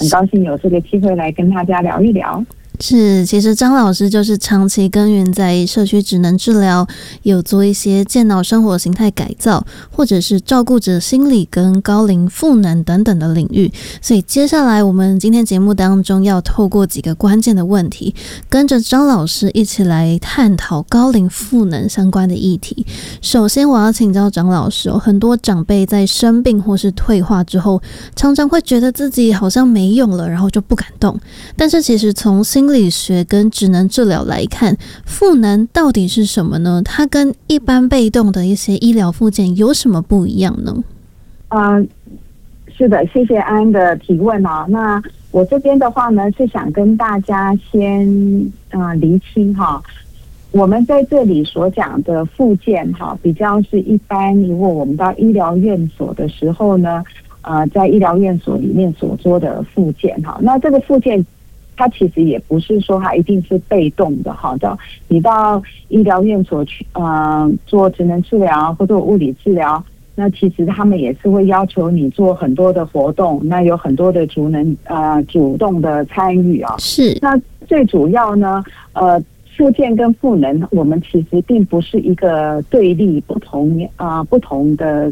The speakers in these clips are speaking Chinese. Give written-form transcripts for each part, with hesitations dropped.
很高兴有这个机会来跟大家聊一聊。 是，其实张老师就是长期耕耘在社区职能治疗，有做一些健脑生活形态改造，或者是照顾者心理跟高龄赋能等等的领域。所以接下来我们今天节目当中要透过几个关键的问题，跟着张老师一起来探讨高龄赋能相关的议题。首先我要请教张老师很多长辈在生病或是退化之后，常常会觉得自己好像没用了，然后就不敢动。但是其实从心理学跟职能治疗来看，赋能到底是什么呢？它跟一般被动的一些医疗复健有什么不一样呢？ 是的，谢谢安的提问哦。那我这边的话呢，是想跟大家先厘清哈，我们在这里所讲的复健哈，比较是一般如果我们到医疗院所的时候呢，在医疗院所里面所做的复健哈，那这个复健它其实也不是说它一定是被动的哈，你到医疗院所去做职能治疗或者物理治疗，那其实他们也是会要求你做很多的活动，那有很多的主动的参与啊。 是。 那最主要呢，复健跟赋能，我们其实并不是一个对立不同的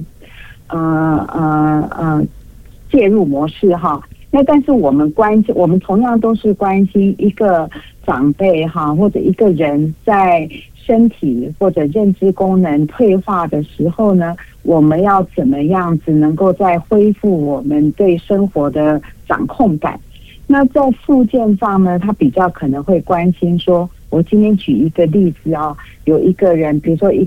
介入模式哈。那但是我们同样都是关心一个长辈哈，或者一个人在身体或者认知功能退化的时候呢，我们要怎么样子能够再恢复我们对生活的掌控感。那在复健上呢，他比较可能会关心说，我今天举一个例子有一个人，比如说一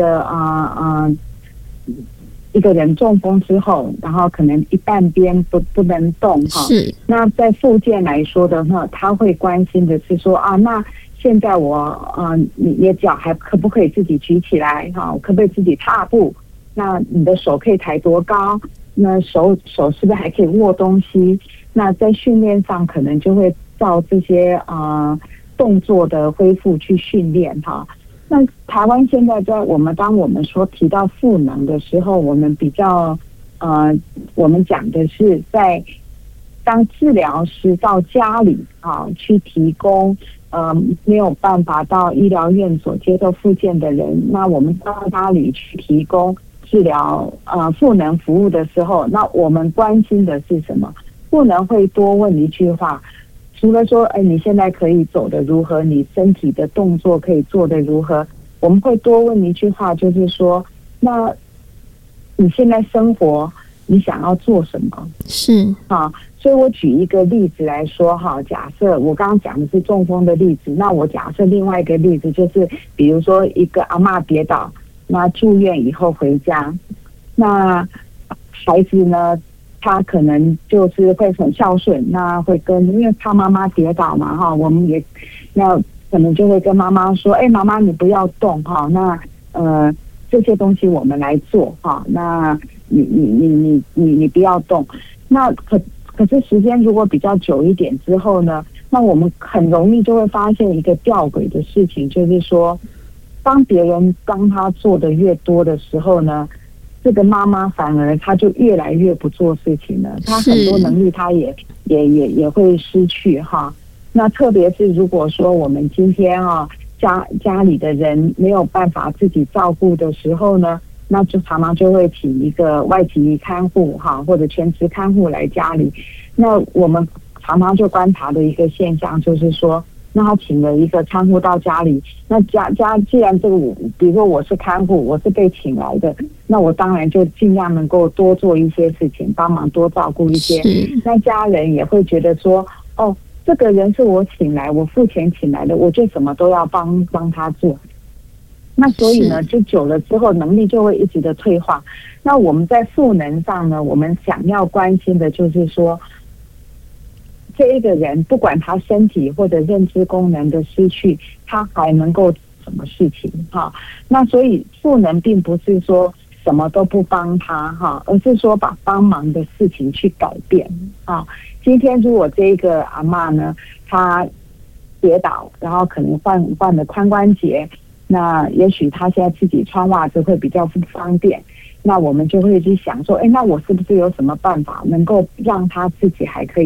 个人中风之后，然后可能一半边不能动哈。 是。 那在复健来说的话，他会关心的是说那现在你的脚还可不可以自己举起来哈？可不可以自己踏步？那你的手可以抬多高？那手是不是还可以握东西？那在训练上可能就会照这些动作的恢复去训练哈。那台湾现在当我们说提到赋能的时候，我们比较我们讲的是在当治疗师到家里去提供没有办法到医疗院所接受复健的人，那我们到家里去提供治疗赋能服务的时候，那我们关心的是什么？赋能会多问一句话，除了说你现在可以走得如何，你身体的动作可以做得如何，我们会多问一句话，就是说那你现在生活你想要做什么？ 是所以我举一个例子来说假设我刚刚讲的是中风的例子，那我假设另外一个例子就是比如说一个阿嬷跌倒，那住院以后回家，那孩子呢他可能就是会很孝顺，那会因为怕妈妈跌倒嘛我们也那可能就会跟妈妈说，妈妈你不要动那这些东西我们来做那你不要动。那可是时间如果比较久一点之后呢，那我们很容易就会发现一个吊诡的事情，就是说当别人帮他做的越多的时候呢，这个妈妈反而她就越来越不做事情了，她很多能力她也会失去那特别是如果说我们今天家里的人没有办法自己照顾的时候呢，那就常常就会请一个外籍看护或者全职看护来家里。那我们常常就观察的一个现象就是说，那他请了一个看护到家里，那既然这个比如说我是看护，我是被请来的，那我当然就尽量能够多做一些事情，帮忙多照顾一些。那家人也会觉得说，这个人是我请来，我付钱请来的，我就什么都要帮他做。那所以呢，就久了之后能力就会一直的退化。那我们在赋能上呢，我们想要关心的就是说，这一个人不管他身体或者认知功能的失去，他还能够什么事情那所以赋能并不是说什么都不帮他而是说把帮忙的事情去改变今天如果这个阿嬷呢，她跌倒，然后可能患了髋关节，那也许她现在自己穿袜子会比较不方便，那我们就会去想说，那我是不是有什么办法能够让她自己还可以